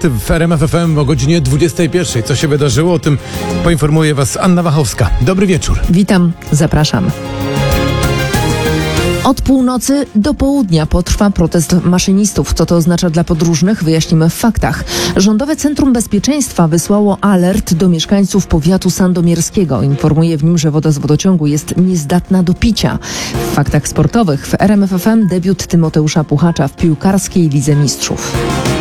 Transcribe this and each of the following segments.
Fakty w RMF FM o godzinie 21. Co się wydarzyło? O tym poinformuje Was Anna Wachowska. Dobry wieczór. Witam, zapraszam. Od północy do południa potrwa protest maszynistów. Co to oznacza dla podróżnych? Wyjaśnimy w faktach. Rządowe Centrum Bezpieczeństwa wysłało alert do mieszkańców powiatu sandomierskiego. Informuje w nim, że woda z wodociągu jest niezdatna do picia. W faktach sportowych w RMF FM debiut Tymoteusza Puchacza w piłkarskiej Lidze Mistrzów.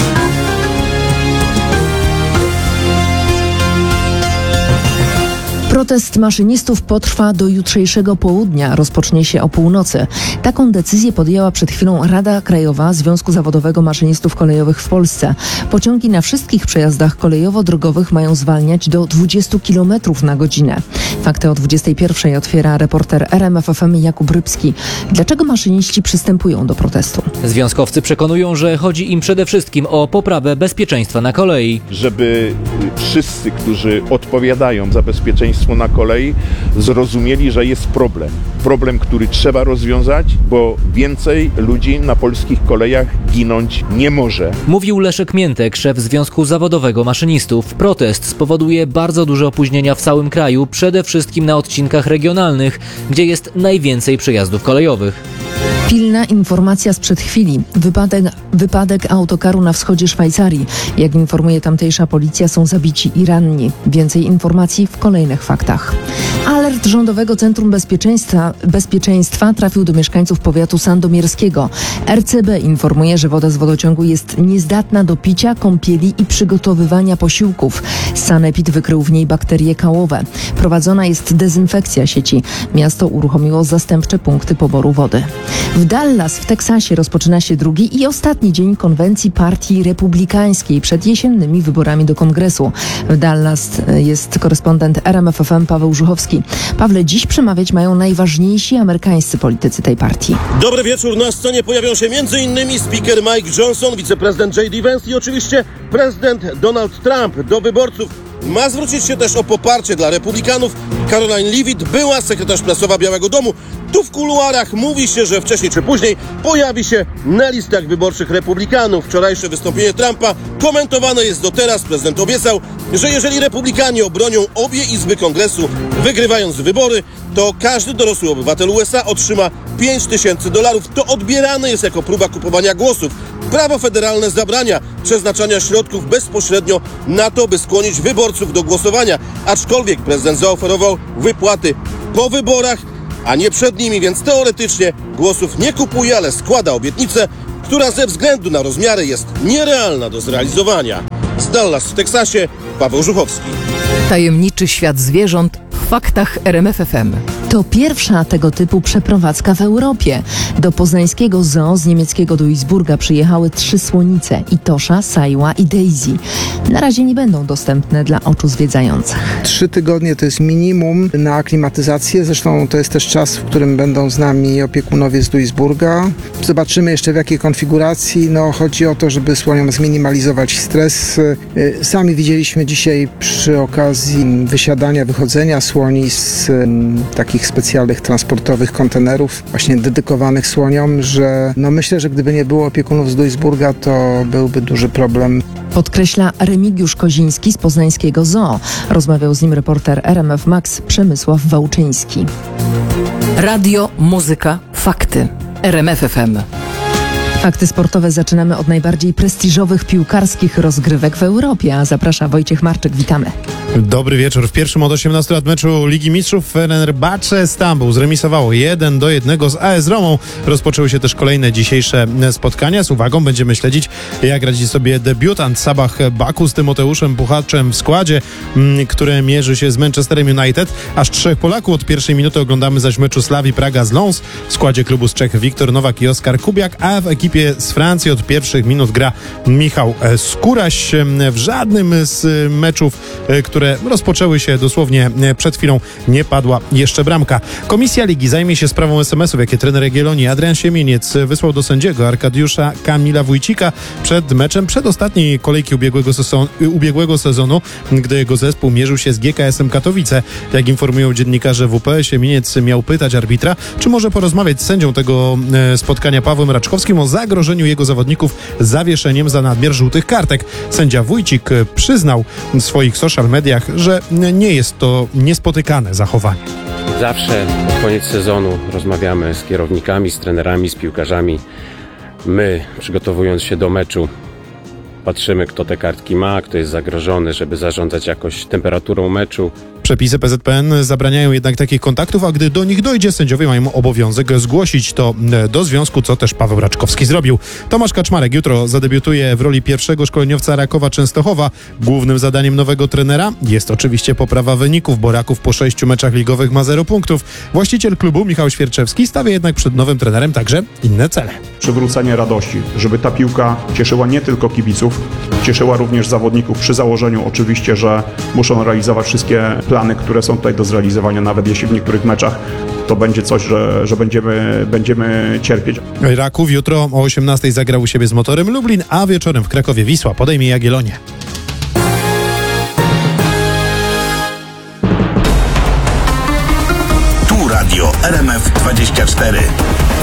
Protest maszynistów potrwa do jutrzejszego południa. Rozpocznie się o północy. Taką decyzję podjęła przed chwilą Rada Krajowa Związku Zawodowego Maszynistów Kolejowych w Polsce. Pociągi na wszystkich przejazdach kolejowo-drogowych mają zwalniać do 20 km na godzinę. Fakty o 21 otwiera reporter RMF FM Jakub Rybski. Dlaczego maszyniści przystępują do protestu? Związkowcy przekonują, że chodzi im przede wszystkim o poprawę bezpieczeństwa na kolei. Żeby wszyscy, którzy odpowiadają za bezpieczeństwo na kolei, zrozumieli, że jest problem. Problem, który trzeba rozwiązać, bo więcej ludzi na polskich kolejach ginąć nie może. Mówił Leszek Miętek, szef Związku Zawodowego Maszynistów. Protest spowoduje bardzo duże opóźnienia w całym kraju, przede wszystkim na odcinkach regionalnych, gdzie jest najwięcej przejazdów kolejowych. Pilna informacja sprzed chwili. Wypadek autokaru na wschodzie Szwajcarii. Jak informuje tamtejsza policja, są zabici i ranni. Więcej informacji w kolejnych faktach. Alert Rządowego Centrum Bezpieczeństwa trafił do mieszkańców powiatu sandomierskiego. RCB informuje, że woda z wodociągu jest niezdatna do picia, kąpieli i przygotowywania posiłków. Sanepid wykrył w niej bakterie kałowe. Prowadzona jest dezynfekcja sieci. Miasto uruchomiło zastępcze punkty poboru wody. W Dallas w Teksasie rozpoczyna się drugi i ostatni dzień konwencji Partii Republikańskiej przed jesiennymi wyborami do Kongresu. W Dallas jest korespondent RMF FM Paweł Żuchowski. Pawle, dziś przemawiać mają najważniejsi amerykańscy politycy tej partii. Dobry wieczór. Na scenie pojawią się m.in. speaker Mike Johnson, wiceprezydent J.D. Vance i oczywiście prezydent Donald Trump. Do wyborców ma zwrócić się też o poparcie dla republikanów Caroline Leavitt, była sekretarz prasowa Białego Domu. Tu w kuluarach mówi się, że wcześniej czy później pojawi się na listach wyborczych republikanów. Wczorajsze wystąpienie Trumpa komentowane jest do teraz. Prezydent obiecał, że jeżeli republikanie obronią obie izby kongresu, wygrywając wybory, to każdy dorosły obywatel USA otrzyma $5,000. To odbierane jest jako próba kupowania głosów. Prawo federalne zabrania przeznaczania środków bezpośrednio na to, by skłonić wyborców do głosowania. Aczkolwiek prezydent zaoferował wypłaty po wyborach, a nie przed nimi, więc teoretycznie głosów nie kupuje, ale składa obietnicę, która ze względu na rozmiary jest nierealna do zrealizowania. Z Dallas w Teksasie Paweł Żuchowski. Tajemniczy świat zwierząt w faktach RMF FM. To pierwsza tego typu przeprowadzka w Europie. Do poznańskiego zoo z niemieckiego Duisburga przyjechały 3 słonice: Itosza, Sajła i Daisy. Na razie nie będą dostępne dla oczu zwiedzających. 3 tygodnie to jest minimum na aklimatyzację. Zresztą to jest też czas, w którym będą z nami opiekunowie z Duisburga. Zobaczymy jeszcze w jakiej konfiguracji. Chodzi o to, żeby słoniom zminimalizować stres. Sami widzieliśmy dzisiaj przy okazji wysiadania, wychodzenia słoni z takich specjalnych transportowych kontenerów właśnie dedykowanych słoniom, że myślę, że gdyby nie było opiekunów z Duisburga, to byłby duży problem. Podkreśla Remigiusz Koziński z poznańskiego zoo. Rozmawiał z nim reporter RMF Max Przemysław Wałczyński. Radio, muzyka, fakty. RMF FM. Fakty sportowe zaczynamy od najbardziej prestiżowych piłkarskich rozgrywek w Europie, a zaprasza Wojciech Marczyk. Witamy. Dobry wieczór. W pierwszym od 18 lat meczu Ligi Mistrzów Fenerbahce Stambuł zremisowało 1-1 z AS Romą. Rozpoczęły się też kolejne dzisiejsze spotkania. Z uwagą będziemy śledzić, jak radzi sobie debiutant Sabah Baku z Tymoteuszem Puchaczem w składzie, które mierzy się z Manchesterem United. Aż 3 Polaków od pierwszej minuty oglądamy zaś meczu Slavii Praga z Lens. W składzie klubu z Czech Wiktor Nowak i Oskar Kubiak, a w ekipie z Francji od pierwszych minut gra Michał Skóraś. W żadnym z meczów, które które rozpoczęły się dosłownie przed chwilą. Nie padła jeszcze bramka. Komisja Ligi zajmie się sprawą SMS-ów, jakie trener Jagiellonii Adrian Siemieniec wysłał do sędziego Arkadiusza Kamila Wójcika przed meczem przedostatniej kolejki ubiegłego sezonu, gdy jego zespół mierzył się z GKS-em Katowice. Jak informują dziennikarze WP, Siemieniec miał pytać arbitra, czy może porozmawiać z sędzią tego spotkania Pawłem Raczkowskim o zagrożeniu jego zawodników zawieszeniem za nadmiar żółtych kartek. Sędzia Wójcik przyznał w swoich social mediach, że nie jest to niespotykane zachowanie. Zawsze pod koniec sezonu rozmawiamy z kierownikami, z trenerami, z piłkarzami. My, przygotowując się do meczu, patrzymy, kto te kartki ma, kto jest zagrożony, żeby zarządzać jakoś temperaturą meczu. Przepisy PZPN zabraniają jednak takich kontaktów, a gdy do nich dojdzie, sędziowie mają obowiązek zgłosić to do związku, co też Paweł Raczkowski zrobił. Tomasz Kaczmarek jutro zadebiutuje w roli pierwszego szkoleniowca Rakowa Częstochowa. Głównym zadaniem nowego trenera jest oczywiście poprawa wyników, bo Raków po 6 meczach ligowych ma 0 punktów. Właściciel klubu Michał Świerczewski stawia jednak przed nowym trenerem także inne cele. Przywrócenie radości, żeby ta piłka cieszyła nie tylko kibiców, cieszyła również zawodników przy założeniu oczywiście, że muszą realizować wszystkie plany, które są tutaj do zrealizowania, nawet jeśli w niektórych meczach to będzie coś, że będziemy cierpieć. Raków jutro o 18:00 zagra u siebie z Motorem Lublin, a wieczorem w Krakowie Wisła podejmie Jagiellonię. Tu Radio RMF 24.